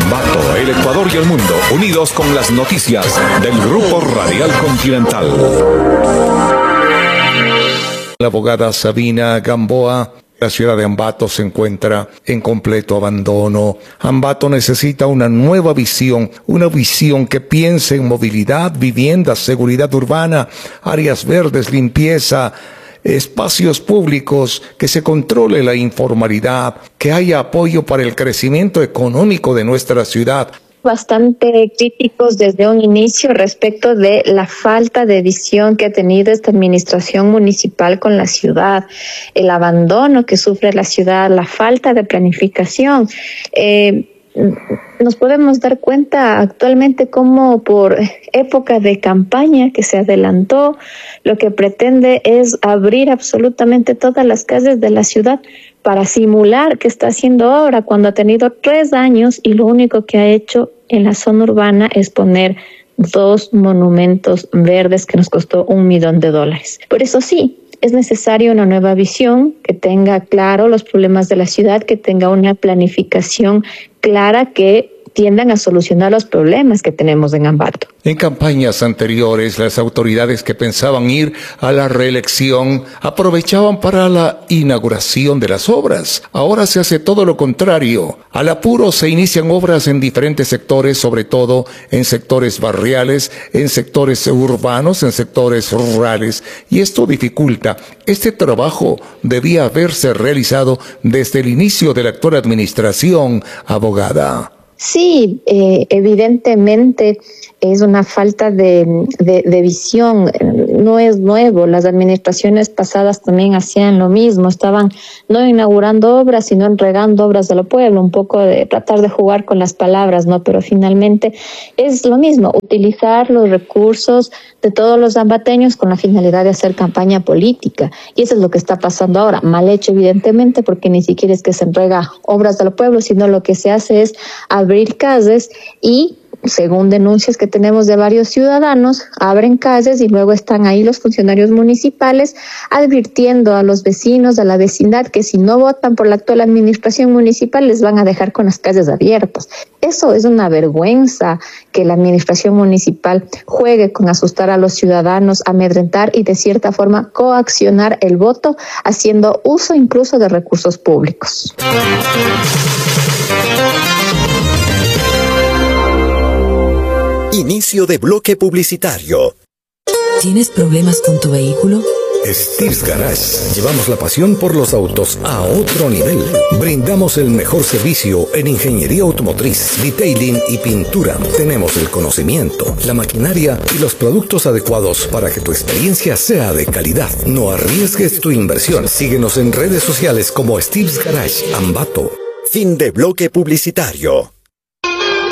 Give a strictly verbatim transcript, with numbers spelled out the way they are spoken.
Ambato, el Ecuador y el mundo, unidos con las noticias del Grupo Radial Continental. La abogada Sabina Gamboa. La ciudad de Ambato se encuentra en completo abandono. Ambato necesita una nueva visión, una visión que piense en movilidad, vivienda, seguridad urbana, áreas verdes, limpieza, espacios públicos, que se controle la informalidad, que haya apoyo para el crecimiento económico de nuestra ciudad. Bastante críticos desde un inicio respecto de la falta de visión que ha tenido esta administración municipal con la ciudad, el abandono que sufre la ciudad, la falta de planificación. Eh, nos podemos dar cuenta actualmente cómo por época de campaña que se adelantó, lo que pretende es abrir absolutamente todas las calles de la ciudad para simular que está haciendo obra cuando ha tenido tres años y lo único que ha hecho en la zona urbana es poner dos monumentos verdes que nos costó un millón de dólares. Por eso sí, es necesaria una nueva visión que tenga claro los problemas de la ciudad, que tenga una planificación clara que tiendan a solucionar los problemas que tenemos en Ambato. En campañas anteriores, las autoridades que pensaban ir a la reelección aprovechaban para la inauguración de las obras. Ahora se hace todo lo contrario. Al apuro se inician obras en diferentes sectores, sobre todo en sectores barriales, en sectores urbanos, en sectores rurales, y esto dificulta. Este trabajo debía haberse realizado desde el inicio de la actual administración, abogada. Sí, eh, evidentemente es una falta de, de, de visión, no es nuevo, las administraciones pasadas también hacían lo mismo, estaban no inaugurando obras, sino entregando obras al pueblo, un poco de tratar de jugar con las palabras, ¿no? Pero finalmente es lo mismo, utilizar los recursos de todos los ambateños con la finalidad de hacer campaña política, y eso es lo que está pasando ahora, mal hecho evidentemente, porque ni siquiera es que se entrega obras al pueblo, sino lo que se hace es abrir calles y, según denuncias que tenemos de varios ciudadanos, abren calles y luego están ahí los funcionarios municipales advirtiendo a los vecinos, a la vecindad, que si no votan por la actual administración municipal les van a dejar con las calles abiertas. Eso es una vergüenza, que la administración municipal juegue con asustar a los ciudadanos, amedrentar y de cierta forma coaccionar el voto, haciendo uso incluso de recursos públicos. Inicio de bloque publicitario. ¿Tienes problemas con tu vehículo? Steve's Garage. Llevamos la pasión por los autos a otro nivel. Brindamos el mejor servicio en ingeniería automotriz, detailing y pintura. Tenemos el conocimiento, la maquinaria y los productos adecuados para que tu experiencia sea de calidad. No arriesgues tu inversión. Síguenos en redes sociales como Steve's Garage Ambato. Fin de bloque publicitario.